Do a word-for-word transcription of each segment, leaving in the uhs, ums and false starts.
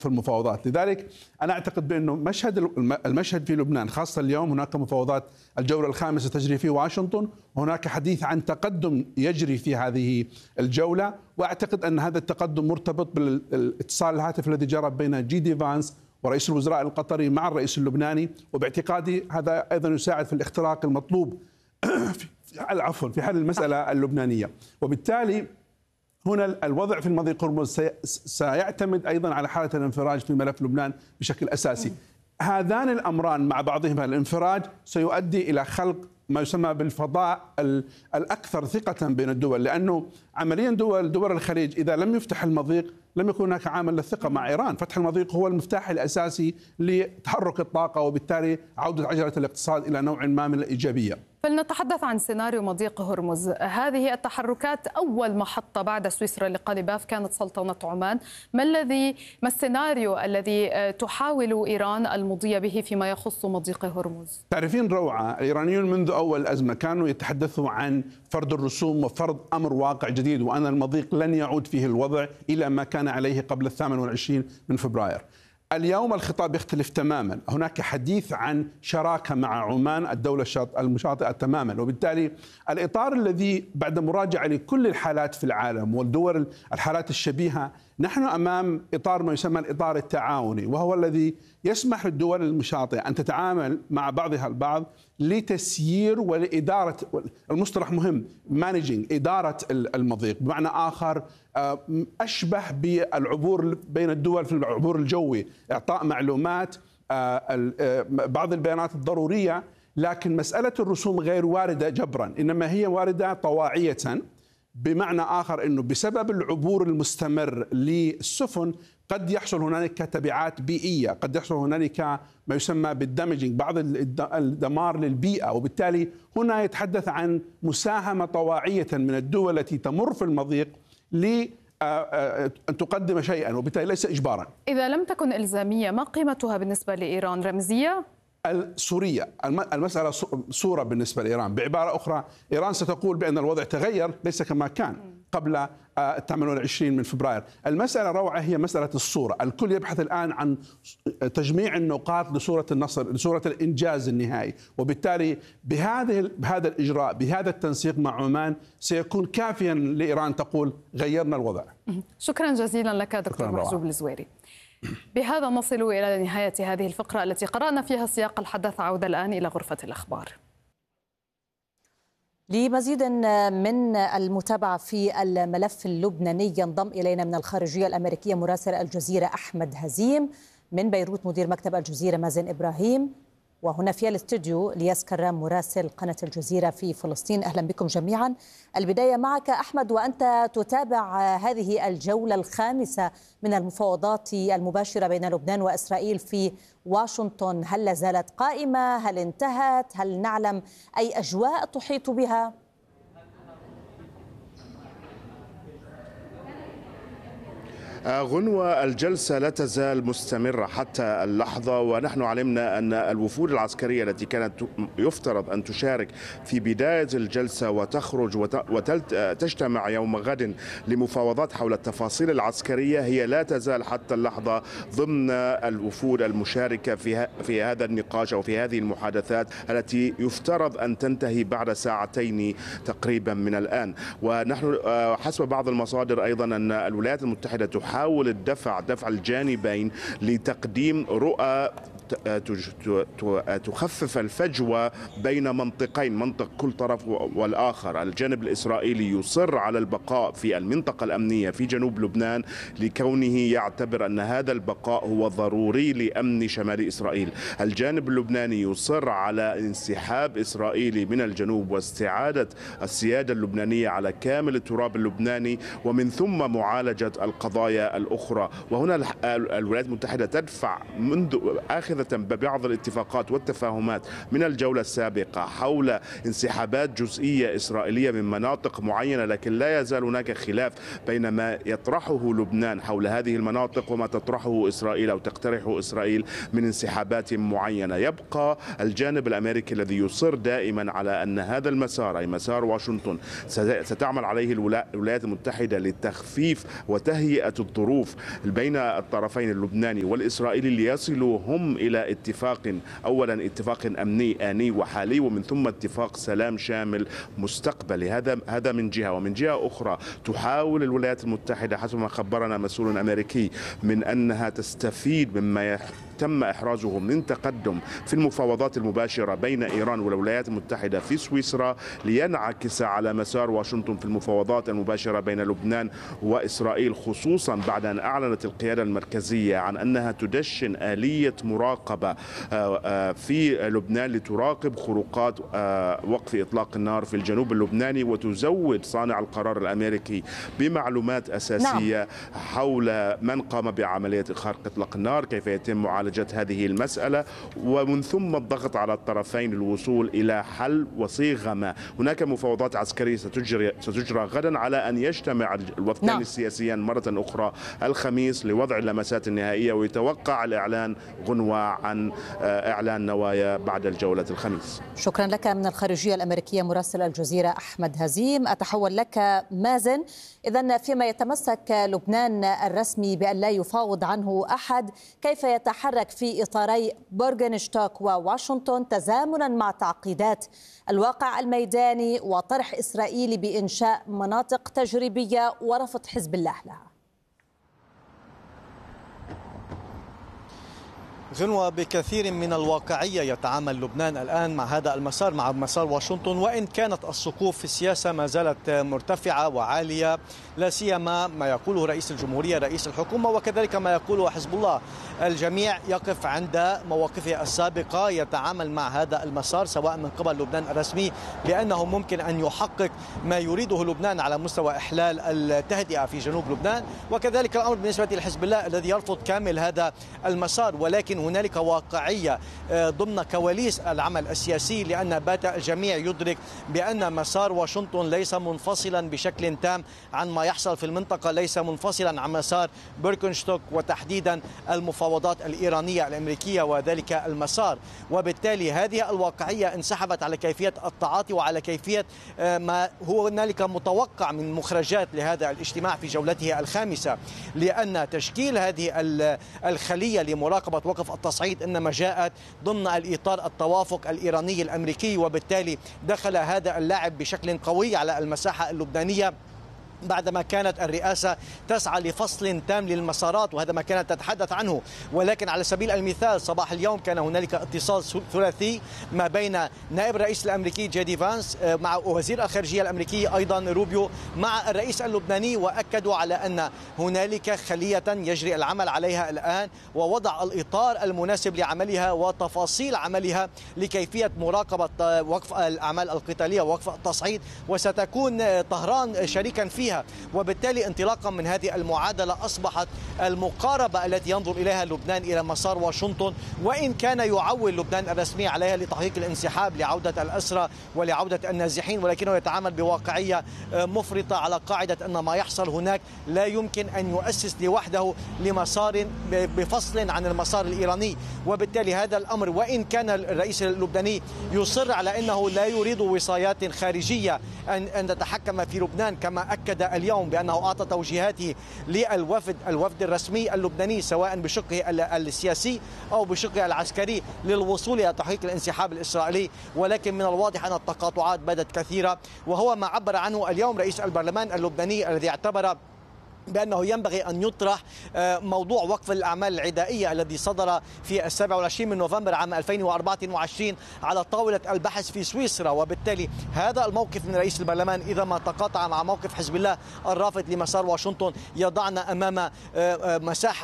في المفاوضات. لذلك أنا أعتقد بأنه مشهد المشهد في لبنان خاصة اليوم، هناك مفاوضات الجولة الخامسة تجري في واشنطن، وهناك حديث عن تقدم يجري في هذه الجولة، وأعتقد أن هذا التقدم مرتبط بالاتصال الهاتف الذي جرى بين جي دي فانس ورئيس الوزراء القطري مع الرئيس اللبناني، وباعتقادي هذا أيضا يساعد في الاختراق المطلوب في عفوا في حل المسألة اللبنانية. وبالتالي هنا الوضع في المضيق هرمز سيعتمد أيضا على حالة الانفراج في ملف لبنان بشكل أساسي. هذان الأمران مع بعضهما، الانفراج سيؤدي إلى خلق ما يسمى بالفضاء الأكثر ثقة بين الدول، لأنه عمليا دول دول الخليج إذا لم يفتح المضيق لم يكن هناك عامل للثقة مع إيران. فتح المضيق هو المفتاح الأساسي لتحرك الطاقة وبالتالي عودة عجلة الاقتصاد إلى نوع ما من الإيجابية. فلنتحدث عن سيناريو مضيق هرمز. هذه التحركات أول محطة بعد سويسرا لقلباف كانت سلطنة عمان. ما الذي ما السيناريو الذي تحاول إيران المضي به فيما يخص مضيق هرمز؟ تعرفين روعة، الإيرانيون منذ أول الأزمة كانوا يتحدثوا عن فرض الرسوم وفرض أمر واقع جديد، وأن المضيق لن يعود فيه الوضع إلى ما كان عليه قبل الثامن والعشرين من فبراير. اليوم الخطاب يختلف تماما، هناك حديث عن شراكة مع عمان الدولة المشاطئة تماما، وبالتالي الإطار الذي بعد مراجعة لكل الحالات في العالم والدول الحالات الشبيهة، نحن أمام إطار ما يسمى الإطار التعاوني، وهو الذي يسمح للدول المشاطئة أن تتعامل مع بعضها البعض لتسيير ولإدارة، المصطلح مهم، مانجينج، إدارة المضيق، بمعنى آخر أشبه بالعبور بين الدول في العبور الجوي، إعطاء معلومات، بعض البيانات الضرورية. لكن مسألة الرسوم غير واردة جبرا، إنما هي واردة طواعية، بمعنى آخر أنه بسبب العبور المستمر للسفن قد يحصل هنالك تبعات بيئية، قد يحصل هنالك ما يسمى بالدمجينج، بعض الدمار للبيئة، وبالتالي هنا يتحدث عن مساهمة طواعية من الدول التي تمر في المضيق لأن تقدم شيئا، وبالتالي ليس إجبارا. إذا لم تكن إلزامية، ما قيمتها بالنسبة لإيران؟ رمزية؟ السورية، المسألة صورة بالنسبة لإيران. بعبارة أخرى، إيران ستقول بأن الوضع تغير ليس كما كان قبل الثامن والعشرين من فبراير. المسألة روعة، هي مسألة الصورة. الكل يبحث الآن عن تجميع النقاط لصورة النصر، لصورة الإنجاز النهائي، وبالتالي بهذه بهذا الإجراء، بهذا التنسيق مع عمان سيكون كافيا لإيران تقول غيرنا الوضع. شكرا جزيلا لك دكتور محجوب الزويري. بهذا نصل إلى نهاية هذه الفقرة التي قرأنا فيها سياق الحدث. عودة الآن إلى غرفة الأخبار. لمزيد من المتابعة في الملف اللبناني ينضم إلينا من الخارجية الأمريكية مراسل الجزيرة أحمد هزيم، من بيروت مدير مكتب الجزيرة مازن إبراهيم، وهنا في الاستوديو لياس كرام مراسل قناة الجزيرة في فلسطين. أهلا بكم جميعا. البداية معك أحمد، وأنت تتابع هذه الجولة الخامسة من المفاوضات المباشرة بين لبنان وإسرائيل في واشنطن، هل لا زالت قائمة؟ هل انتهت؟ هل نعلم أي أجواء تحيط بها؟ غنوة، الجلسة لا تزال مستمرة حتى اللحظة، ونحن علمنا أن الوفود العسكرية التي كانت يفترض أن تشارك في بداية الجلسة وتخرج وتجتمع يوم غد لمفاوضات حول التفاصيل العسكرية هي لا تزال حتى اللحظة ضمن الوفود المشاركة في في هذا النقاش أو في هذه المحادثات التي يفترض أن تنتهي بعد ساعتين تقريبا من الآن. ونحن حسب بعض المصادر أيضا أن الولايات المتحدة تحاول الدفع دفع الجانبين لتقديم رؤى تخفف الفجوة بين منطقين، منطق كل طرف والآخر. الجانب الإسرائيلي يصر على البقاء في المنطقة الأمنية في جنوب لبنان لكونه يعتبر أن هذا البقاء هو ضروري لأمن شمال إسرائيل. الجانب اللبناني يصر على انسحاب إسرائيلي من الجنوب واستعادة السيادة اللبنانية على كامل التراب اللبناني، ومن ثم معالجة القضايا الأخرى. وهنا الولايات المتحدة تدفع منذ آخذ مؤاخذة ببعض الاتفاقات والتفاهمات من الجولة السابقة حول انسحابات جزئية إسرائيلية من مناطق معينة، لكن لا يزال هناك خلاف بين ما يطرحه لبنان حول هذه المناطق وما تطرحه إسرائيل أو تقترحه إسرائيل من انسحابات معينة. يبقى الجانب الأمريكي الذي يصر دائما على أن هذا المسار أي مسار واشنطن ستعمل عليه الولايات المتحدة لتخفيف وتهيئة الظروف بين الطرفين اللبناني والإسرائيلي ليصلوا هم إلى اتفاق، أولا اتفاق أمني آني وحالي ومن ثم اتفاق سلام شامل مستقبلي. هذا هذا من جهة، ومن جهة أخرى تحاول الولايات المتحدة حسب ما خبرنا مسؤول أمريكي من أنها تستفيد مما تم إحرازه من تقدم في المفاوضات المباشرة بين إيران والولايات المتحدة في سويسرا لينعكس على مسار واشنطن في المفاوضات المباشرة بين لبنان وإسرائيل، خصوصا بعد أن أعلنت القيادة المركزية عن أنها تدشن آلية مراقبة في لبنان لتراقب خروقات وقف إطلاق النار في الجنوب اللبناني وتزود صانع القرار الأمريكي بمعلومات أساسية نعم. حول من قام بعملية خرق إطلاق النار، كيف يتم معالجة هذه المسألة، ومن ثم الضغط على الطرفين للوصول إلى حل وصيغة ما. هناك مفاوضات عسكرية ستجري, ستجرى غدا على أن يجتمع الوفدان نعم. السياسيان مرة أخرى الخميس لوضع اللمسات النهائية، ويتوقع الإعلان غنوة عن إعلان نوايا بعد الجولة الخميس. شكرا لك من الخارجية الأمريكية مراسل الجزيرة أحمد هزيم. أتحول لك مازن. إذن فيما يتمسك لبنان الرسمي بأن لا يفاوض عنه أحد، كيف يتحرك في إطاري بورغنشتوك وواشنطن تزامنا مع تعقيدات الواقع الميداني وطرح إسرائيل بإنشاء مناطق تجريبية ورفض حزب الله لها؟ غنوة، بكثير من الواقعية يتعامل لبنان الآن مع هذا المسار، مع مسار واشنطن، وإن كانت الصقوف في السياسة ما زالت مرتفعة وعالية، لا سيما ما يقوله رئيس الجمهورية رئيس الحكومة وكذلك ما يقوله حزب الله. الجميع يقف عند مواقفه السابقة، يتعامل مع هذا المسار سواء من قبل لبنان الرسمي بأنه ممكن أن يحقق ما يريده لبنان على مستوى إحلال التهدئة في جنوب لبنان، وكذلك الأمر بالنسبة لحزب الله الذي يرفض كامل هذا المسار. ولكن هنالك واقعية ضمن كواليس العمل السياسي، لأن بات الجميع يدرك بأن مسار واشنطن ليس منفصلا بشكل تام عن ما يحصل في المنطقة، ليس منفصلا عن مسار بورغنشتوك وتحديدا المفاوضات الإيرانية الأمريكية وذلك المسار. وبالتالي هذه الواقعية انسحبت على كيفية التعاطي وعلى كيفية ما هو هنالك متوقع من مخرجات لهذا الاجتماع في جولته الخامسة، لأن تشكيل هذه الخلية لمراقبة وقف التصعيد إنما جاءت ضمن الإطار التوافق الإيراني الأمريكي، وبالتالي دخل هذا اللاعب بشكل قوي على المساحة اللبنانية بعدما كانت الرئاسة تسعى لفصل تام للمسارات، وهذا ما كانت تتحدث عنه. ولكن على سبيل المثال صباح اليوم كان هنالك اتصال ثلاثي ما بين نائب الرئيس الأمريكي جي دي فانس مع وزير الخارجية الأمريكي أيضا روبيو مع الرئيس اللبناني، وأكدوا على أن هنالك خلية يجري العمل عليها الآن ووضع الإطار المناسب لعملها وتفاصيل عملها لكيفية مراقبة وقف الأعمال القتالية ووقف التصعيد، وستكون طهران شريكا فيها. وبالتالي انطلاقا من هذه المعادلة أصبحت المقاربة التي ينظر إليها لبنان إلى مسار واشنطن، وإن كان يعول لبنان الرسمي عليها لتحقيق الانسحاب لعودة الأسرى ولعودة النازحين، ولكنه يتعامل بواقعية مفرطة على قاعدة أن ما يحصل هناك لا يمكن أن يؤسس لوحده لمسار بفصل عن المسار الإيراني. وبالتالي هذا الأمر وإن كان الرئيس اللبناني يصر على أنه لا يريد وصايات خارجية أن أن تتحكم في لبنان، كما أكد اليوم بأنه أعطى توجيهاته للوفد الوفد الرسمي اللبناني سواء بشقه السياسي أو بشقه العسكري للوصول إلى تحقيق الانسحاب الإسرائيلي. ولكن من الواضح أن التقاطعات بدت كثيرة، وهو ما عبر عنه اليوم رئيس البرلمان اللبناني الذي اعتبر بأنه ينبغي أن يطرح موضوع وقف الأعمال العدائية الذي صدر في السابع والعشرين من نوفمبر عام ألفين وأربعة وعشرين على طاولة البحث في سويسرا. وبالتالي هذا الموقف من رئيس البرلمان إذا ما تقاطع مع موقف حزب الله الرافض لمسار واشنطن يضعنا أمام مساحة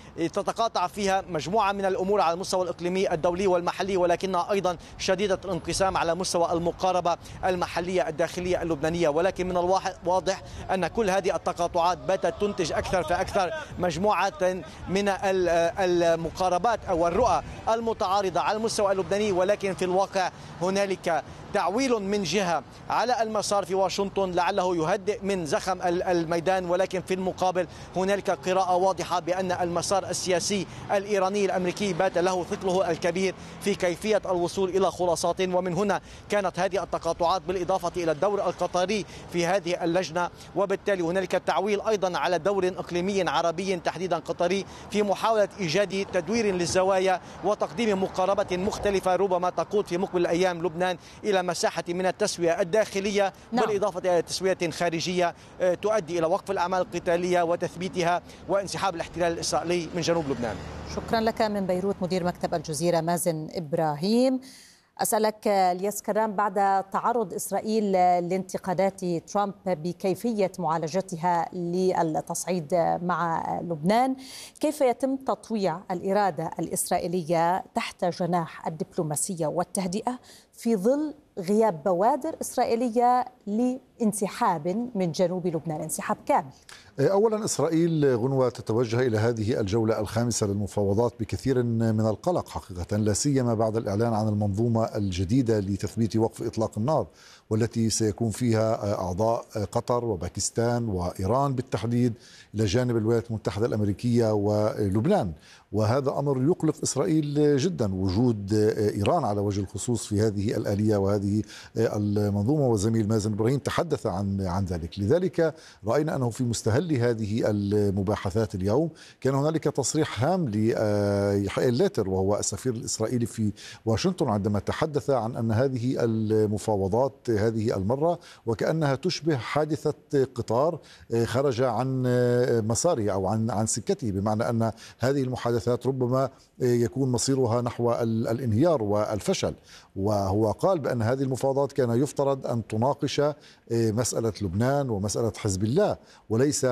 تتقاطع فيها مجموعة من الأمور على المستوى الإقليمي الدولي والمحلي، ولكنها أيضا شديدة الانقسام على مستوى المقاربة المحلية الداخلية اللبنانية. ولكن من الواضح أن كل هذه التقاطعات باتت تنتج أكثر فأكثر. مجموعة من المقاربات أو الرؤى المتعارضة على المستوى اللبناني، ولكن في الواقع هنالك تعويل من جهة على المسار في واشنطن لعله يهدئ من زخم الميدان، ولكن في المقابل هنالك قراءة واضحة بأن المسار السياسي الإيراني الأمريكي بات له ثقله الكبير في كيفية الوصول إلى خلاصات. ومن هنا كانت هذه التقاطعات بالإضافة إلى الدور القطري في هذه اللجنة، وبالتالي هنالك تعويل أيضا على دور إقليمي عربي تحديدا قطري في محاولة إيجاد تدوير للزوايا وتقديم مقاربة مختلفة ربما تقود في مقبل الأيام لبنان إلى مساحة من التسوية الداخلية، نعم. بالإضافة إلى تسوية خارجية تؤدي إلى وقف الأعمال القتالية وتثبيتها وانسحاب الاحتلال الإسرائيلي من جنوب لبنان. شكرا لك من بيروت مدير مكتب الجزيرة مازن إبراهيم. أسألك الياس كرام، بعد تعرض إسرائيل لانتقادات ترامب بكيفية معالجتها للتصعيد مع لبنان، كيف يتم تطويع الإرادة الإسرائيلية تحت جناح الدبلوماسية والتهدئة في ظل غياب بوادر إسرائيلية لانسحاب من جنوب لبنان، انسحاب كامل؟ أولا إسرائيل غنوة تتوجه إلى هذه الجولة الخامسة للمفاوضات بكثير من القلق حقيقة، لا سيما بعد الإعلان عن المنظومة الجديدة لتثبيت وقف إطلاق النار، والتي سيكون فيها أعضاء قطر وباكستان وإيران بالتحديد إلى جانب الولايات المتحدة الأمريكية ولبنان. وهذا أمر يقلق إسرائيل جدا، وجود إيران على وجه الخصوص في هذه الآلية وهذه المنظومة، والزميل مازن إبراهيم تحدث عن عن ذلك. لذلك رأينا أنه في مستهل هذه المباحثات اليوم كان هنالك تصريح هام ليحيى ليتر وهو السفير الإسرائيلي في واشنطن، عندما تحدث عن أن هذه المفاوضات هذه المرة وكأنها تشبه حادثة قطار خرج عن مساره أو عن عن سكته، بمعنى أن هذه المحادثات ربما يكون مصيرها نحو الانهيار والفشل. وهو قال بأن هذه المفاوضات كان يفترض أن تناقش مسألة لبنان ومسألة حزب الله، وليس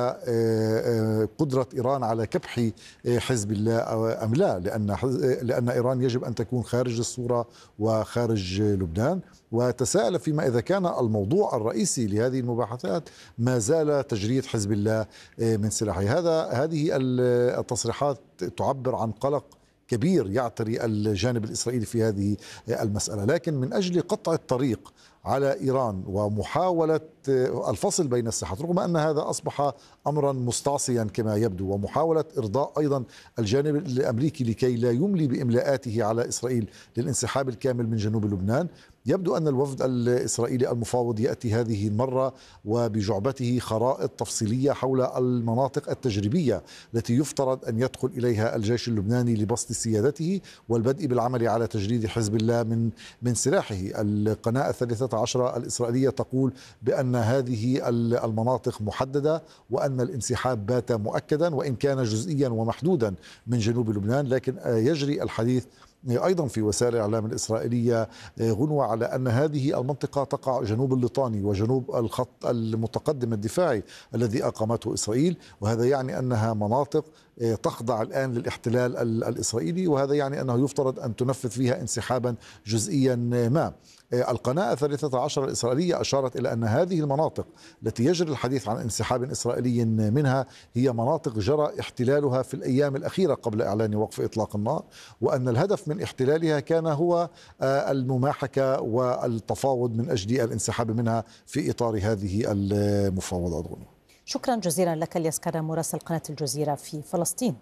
قدرة إيران على كبح حزب الله أم لا، لأن لأن إيران يجب أن تكون خارج الصورة وخارج لبنان. وتساءل فيما إذا كان الموضوع الرئيسي لهذه المباحثات ما زال تجريد حزب الله من سلاحه. هذا هذه التصريحات تعبر عن قلق كبير يعتري الجانب الإسرائيلي في هذه المسألة، لكن من أجل قطع الطريق على إيران ومحاولة الفصل بين الساحات، رغم أن هذا أصبح أمرا مستعصيا كما يبدو، ومحاولة إرضاء أيضا الجانب الأمريكي لكي لا يملي بإملاءاته على إسرائيل للانسحاب الكامل من جنوب لبنان. يبدو أن الوفد الإسرائيلي المفاوض يأتي هذه المرة وبجعبته خرائط تفصيلية حول المناطق التجريبية التي يفترض أن يدخل إليها الجيش اللبناني لبسط سيادته والبدء بالعمل على تجريد حزب الله من من سلاحه. القناة الثالثة عشرة الإسرائيلية تقول بأن هذه المناطق محددة وأن الانسحاب بات مؤكدا وإن كان جزئيا ومحدودا من جنوب لبنان، لكن يجري الحديث أيضا في وسائل الإعلام الإسرائيلية غنوة على أن هذه المنطقة تقع جنوب الليطاني وجنوب الخط المتقدم الدفاعي الذي أقامته إسرائيل، وهذا يعني أنها مناطق تخضع الآن للاحتلال الإسرائيلي، وهذا يعني أنه يفترض أن تنفذ فيها انسحابا جزئيا ما. القناة الثالثة عشر الإسرائيلية أشارت إلى أن هذه المناطق التي يجري الحديث عن انسحاب إسرائيلي منها هي مناطق جرى احتلالها في الأيام الأخيرة قبل إعلان وقف إطلاق النار، وأن الهدف من احتلالها كان هو المماحكة والتفاوض من أجل الانسحاب منها في إطار هذه المفاوضات. شكرا جزيلا لك الياس كرام مراسل قناة الجزيرة في فلسطين.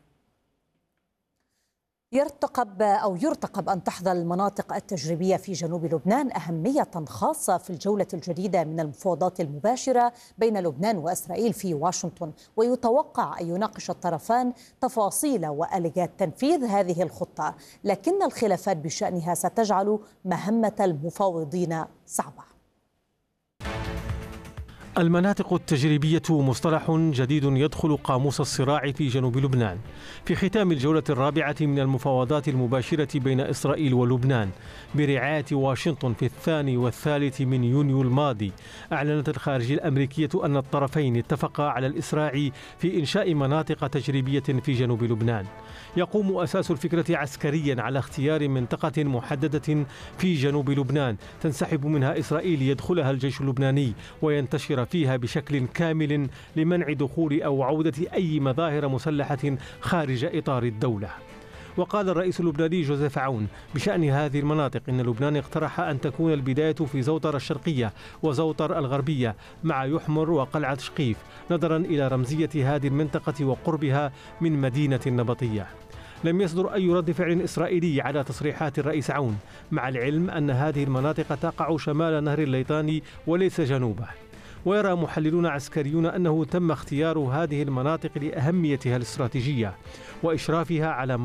يرتقب أو يرتقب أن تحظى المناطق التجريبية في جنوب لبنان أهمية خاصة في الجولة الجديدة من المفاوضات المباشرة بين لبنان وإسرائيل في واشنطن، ويتوقع أن يناقش الطرفان تفاصيل وآليات تنفيذ هذه الخطة، لكن الخلافات بشأنها ستجعل مهمة المفاوضين صعبة. المناطق التجريبية مصطلح جديد يدخل قاموس الصراع في جنوب لبنان في ختام الجولة الرابعة من المفاوضات المباشرة بين إسرائيل ولبنان برعاية واشنطن في الثاني والثالث من يونيو الماضي. أعلنت الخارجية الأمريكية أن الطرفين اتفقا على الإسراع في إنشاء مناطق تجريبية في جنوب لبنان. يقوم أساس الفكرة عسكريا على اختيار منطقة محددة في جنوب لبنان تنسحب منها إسرائيل يدخلها الجيش اللبناني وينتشر تدمر فيها بشكل كامل لمنع دخول أو عودة أي مظاهر مسلحة خارج إطار الدولة. وقال الرئيس اللبناني جوزيف عون بشأن هذه المناطق إن لبنان اقترح أن تكون البداية في زوطر الشرقية وزوطر الغربية مع يحمر وقلعة شقيف، نظرا إلى رمزية هذه المنطقة وقربها من مدينة النبطية. لم يصدر أي رد فعل إسرائيلي على تصريحات الرئيس عون، مع العلم أن هذه المناطق تقع شمال نهر الليطاني وليس جنوبه. ويرى محللون عسكريون أنه تم اختيار هذه المناطق لأهميتها الاستراتيجية وإشرافها على